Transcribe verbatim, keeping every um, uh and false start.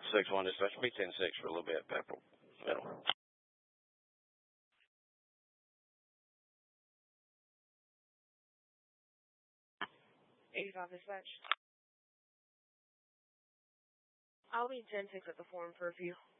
six one dispatch, be ten six for a little bit, Pepper. Middle. eighty-five dispatch. I'll be ten six at the forum for a few.